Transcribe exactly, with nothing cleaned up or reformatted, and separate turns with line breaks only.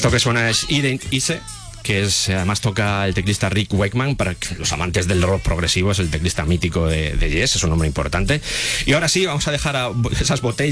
Esto que suena es It Ain't Easy, que es, además toca el teclista Rick Wakeman. Para los amantes del rock progresivo, es el teclista mítico de, de Yes, es un nombre importante. Y ahora sí, vamos a dejar a esas botellas